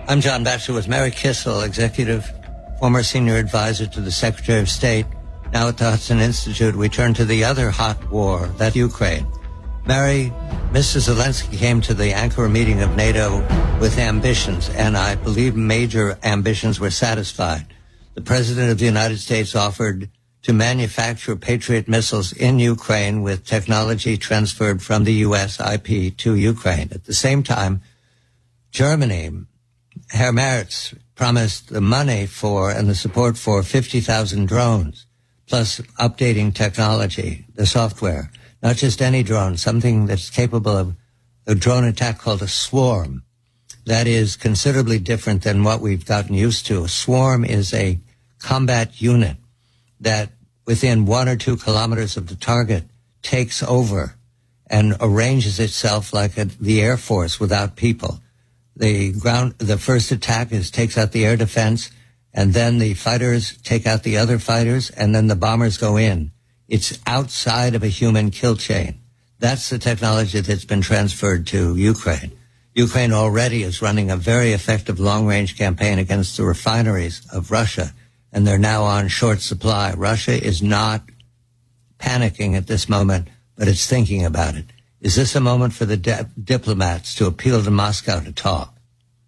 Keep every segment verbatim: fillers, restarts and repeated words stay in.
I'm John Batchelor with Mary Kissel, executive, former senior advisor to the Secretary of State. Now at the Hudson Institute, we turn to the other hot war, that's Ukraine. Mary, Mister Zelensky came to the Ankara meeting of NATO with ambitions, and I believe major ambitions were satisfied. The President of the United States offered to manufacture Patriot missiles in Ukraine with technology transferred from the U S I P to Ukraine. At the same time, Germany, Herr Merz, promised the money for and the support for fifty thousand drones, plus updating technology, the software. Not just any drone, something that's capable of a drone attack called a swarm. That is considerably different than what we've gotten used to. A swarm is a combat unit that within one or two kilometers of the target takes over and arranges itself like a, the Air Force without people. The ground, the first attack is takes out the air defense, and then the fighters take out the other fighters, and then the bombers go in. It's outside of a human kill chain. That's the technology that's been transferred to Ukraine. Ukraine already is running a very effective long-range campaign against the refineries of Russia, and they're now on short supply. Russia is not panicking at this moment, but it's thinking about it. Is this a moment for the di- diplomats to appeal to Moscow to talk?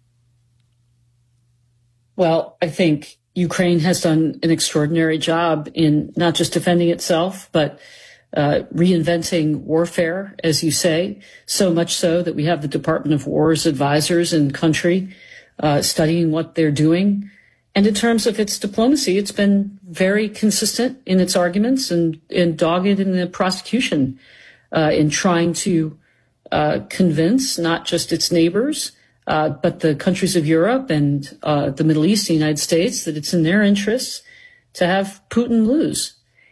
Well, I think Ukraine has done an extraordinary job in not just defending itself, but uh, reinventing warfare, as you say, so much so that we have the Department of War's advisors in country uh, studying what they're doing. And in terms of its diplomacy, it's been very consistent in its arguments and, and dogged in the prosecution uh, in trying to uh, convince not just its neighbors, uh, but the countries of Europe and uh, the Middle East, the United States, that it's in their interests to have Putin lose.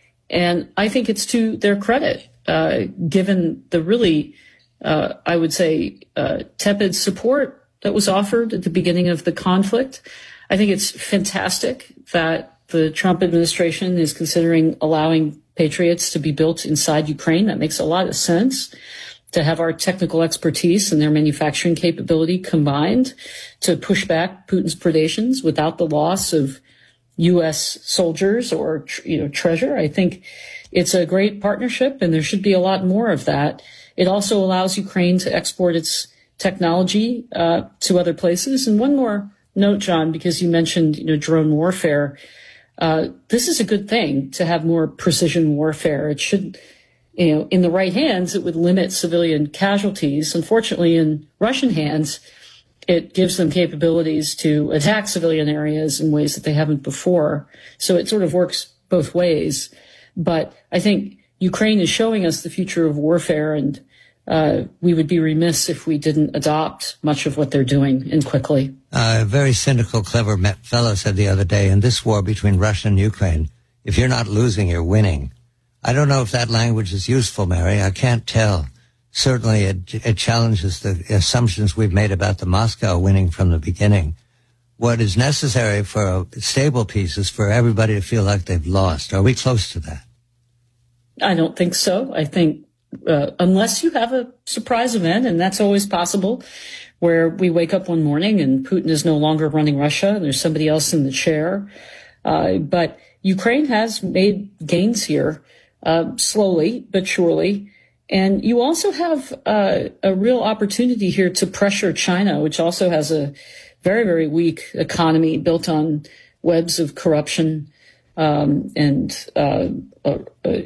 And I think it's to their credit, uh, given the really, uh, I would say, uh, tepid support that was offered at the beginning of the conflict. I think it's fantastic that the Trump administration is considering allowing Patriots to be built inside Ukraine. That makes a lot of sense, to have our technical expertise and their manufacturing capability combined to push back Putin's predations without the loss of U S soldiers or, you know, treasure. I think it's a great partnership, and there should be a lot more of that. It also allows Ukraine to export its technology uh, to other places. And one more note, John, because you mentioned, you know, drone warfare. Uh, this is a good thing to have more precision warfare. It should, you know, in the right hands, it would limit civilian casualties. Unfortunately, in Russian hands, it gives them capabilities to attack civilian areas in ways that they haven't before. So it sort of works both ways. But I think Ukraine is showing us the future of warfare, and uh, we would be remiss if we didn't adopt much of what they're doing, and quickly. Uh, a very cynical, clever fellow said the other day, in this war between Russia and Ukraine, if you're not losing, you're winning. I don't know if that language is useful, Mary. I can't tell. Certainly, it, it challenges the assumptions we've made about the Moscow winning from the beginning. What is necessary for a stable peace is for everybody to feel like they've lost. Are we close to that? I don't think so. I think uh, unless you have a surprise event, and that's always possible, where we wake up one morning and Putin is no longer running Russia and there's somebody else in the chair. Uh, but Ukraine has made gains here, uh, slowly but surely. And you also have uh, a real opportunity here to pressure China, which also has a very, very weak economy built on webs of corruption, um, and uh, a,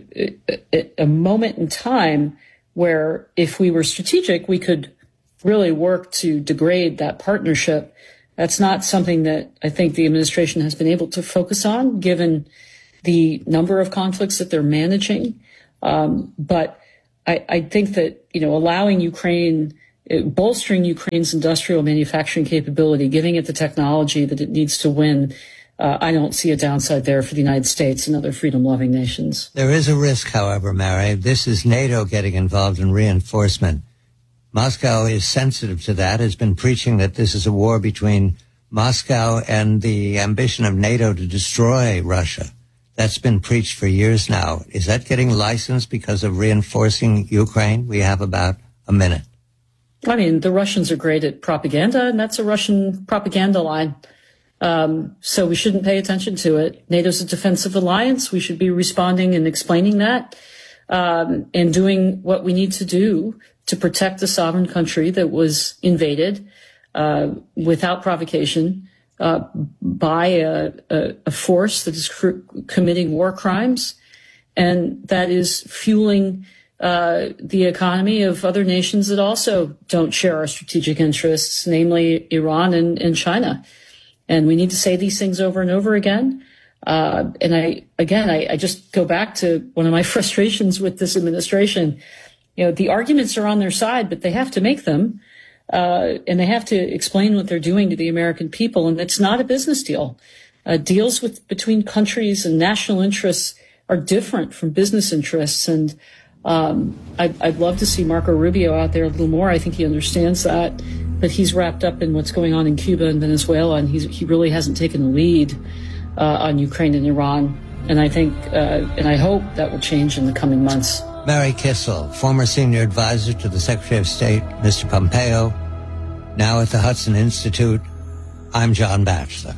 a, a moment in time where if we were strategic, we could really work to degrade that partnership. That's not something that I think the administration has been able to focus on, given the number of conflicts that they're managing. Um, but I, I think that, you know, allowing Ukraine, bolstering Ukraine's industrial manufacturing capability, giving it the technology that it needs to win, uh, I don't see a downside there for the United States and other freedom-loving nations. There is a risk, however, Mary. This is NATO getting involved in reinforcement. Moscow is sensitive to that, has been preaching that this is a war between Moscow and the ambition of NATO to destroy Russia. That's been preached for years now. Is that getting licensed because of reinforcing Ukraine? We have about a minute. I mean, the Russians are great at propaganda, and that's a Russian propaganda line. Um, so we shouldn't pay attention to it. NATO's a defensive alliance. We should be responding and explaining that, um, and doing what we need to do to protect the sovereign country that was invaded, uh, without provocation, uh, by a, a, a force that is cr- committing war crimes and that is fueling uh, the economy of other nations that also don't share our strategic interests, namely Iran and, and China. And we need to say these things over and over again. Uh, and I, again, I, I just go back to one of my frustrations with this administration. You know, the arguments are on their side, but they have to make them. Uh, and they have to explain what they're doing to the American people. And it's not a business deal. Uh, deals with between countries and national interests are different from business interests. And um, I'd, I'd love to see Marco Rubio out there a little more. I think he understands that. But he's wrapped up in what's going on in Cuba and Venezuela, and he's, he really hasn't taken the lead uh, on Ukraine and Iran. And I think, uh, and I hope that will change in the coming months. Mary Kissel, former senior advisor to the Secretary of State, Mister Pompeo, now at the Hudson Institute. I'm John Batchelor.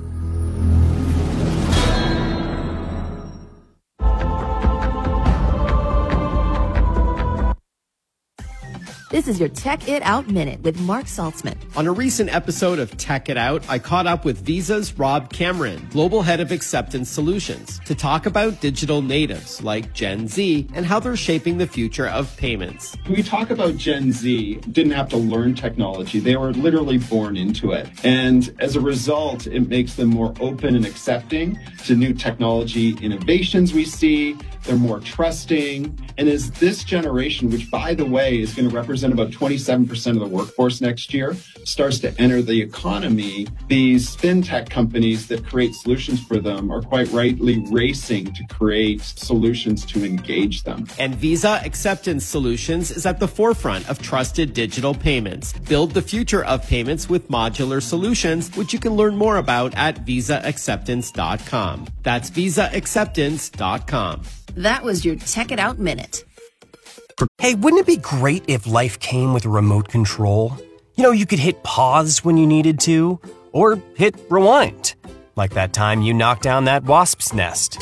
This is your Tech It Out Minute with Mark Saltzman. On a recent episode of Tech It Out, I caught up with Visa's Rob Cameron, Global Head of Acceptance Solutions, to talk about digital natives like Gen Z and how they're shaping the future of payments. We talk about Gen Z, didn't have to learn technology. They were literally born into it. And as a result, it makes them more open and accepting to new technology innovations we see. They're more trusting. And as this generation, which, by the way, is going to represent about twenty-seven percent of the workforce next year, starts to enter the economy, these fintech companies that create solutions for them are quite rightly racing to create solutions to engage them. And Visa Acceptance Solutions is at the forefront of trusted digital payments. Build the future of payments with modular solutions, which you can learn more about at visa acceptance dot com. That's visa acceptance dot com. That was your Tech It Out Minute. Hey, wouldn't it be great if life came with a remote control? You know, you could hit pause when you needed to, or hit rewind. Like that time you knocked down that wasp's nest.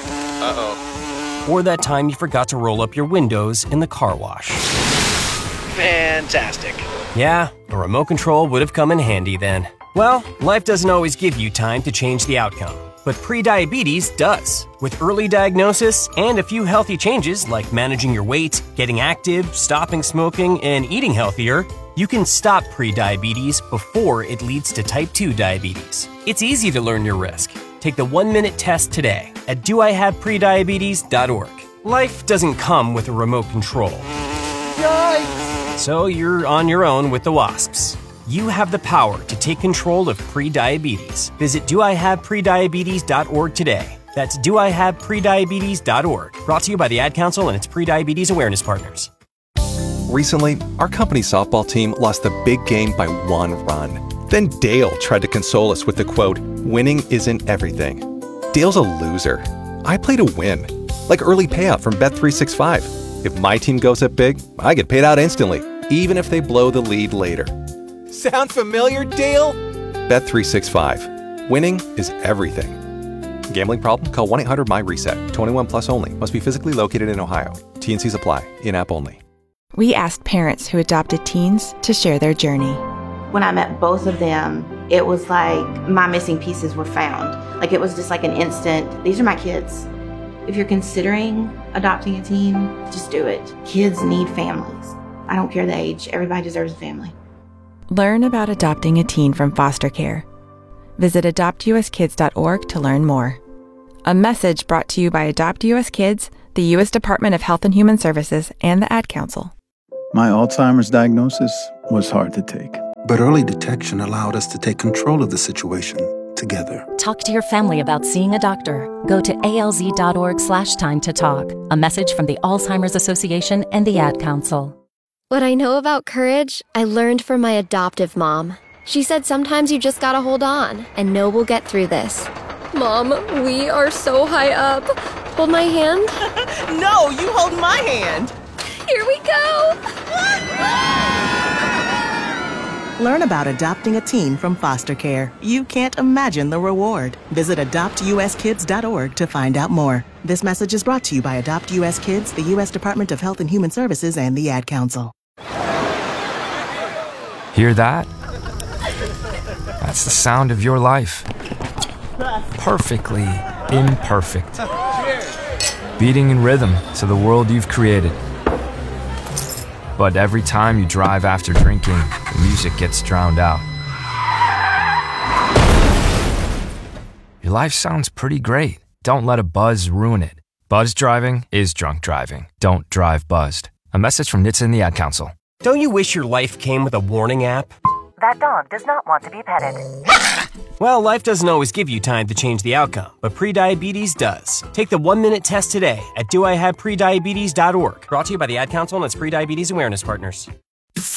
Uh-oh. Or that time you forgot to roll up your windows in the car wash. Fantastic. Yeah, a remote control would have come in handy then. Well, life doesn't always give you time to change the outcome. But prediabetes does. With early diagnosis and a few healthy changes like managing your weight, getting active, stopping smoking, and eating healthier, you can stop prediabetes before it leads to type two diabetes. It's easy to learn your risk. Take the one-minute test today at do I have prediabetes dot org. Life doesn't come with a remote control. Yikes! So you're on your own with the wasps. You have the power to take control of prediabetes. Visit do I have prediabetes dot org today. That's do I have prediabetes dot org. Brought to you by the Ad Council and its prediabetes awareness partners. Recently, our company's softball team lost the big game by one run. Then Dale tried to console us with the quote, "Winning isn't everything." Dale's a loser. I play to win. Like early payout from Bet three sixty-five. If my team goes up big, I get paid out instantly, even if they blow the lead later. Sound familiar, Dale? Bet three sixty-five. Winning is everything. Gambling problem? Call one eight hundred M Y reset. twenty-one plus only. Must be physically located in Ohio. T and Cs apply. In-app only. We asked parents who adopted teens to share their journey. When I met both of them, it was like my missing pieces were found. Like it was just like an instant, these are my kids. If you're considering adopting a teen, just do it. Kids need families. I don't care the age. Everybody deserves a family. Learn about adopting a teen from foster care. Visit adopt u s kids dot org to learn more. A message brought to you by Adopt U S Kids, the U S Department of Health and Human Services, and the Ad Council. My Alzheimer's diagnosis was hard to take. But early detection allowed us to take control of the situation together. Talk to your family about seeing a doctor. Go to A L Z dot org slash time to talk. A message from the Alzheimer's Association and the Ad Council. What I know about courage, I learned from my adoptive mom. She said sometimes you just gotta hold on and know we'll get through this. Mom, we are so high up. Hold my hand. No, you hold my hand. Here we go. Learn about adopting a teen from foster care. You can't imagine the reward. Visit adopt u s kids dot org to find out more. This message is brought to you by Adopt U S Kids, the U S Department of Health and Human Services, and the Ad Council. Hear that? That's the sound of your life. Perfectly imperfect. Beating in rhythm to the world you've created. But every time you drive after drinking, the music gets drowned out. Your life sounds pretty great. Don't let a buzz ruin it. Buzz driving is drunk driving. Don't drive buzzed. A message from N H T S A and the Ad Council. Don't you wish your life came with a warning app? That dog does not want to be petted. Well, life doesn't always give you time to change the outcome, but prediabetes does. Take the one-minute test today at do I have prediabetes dot org. Brought to you by the Ad Council and its Prediabetes Awareness Partners.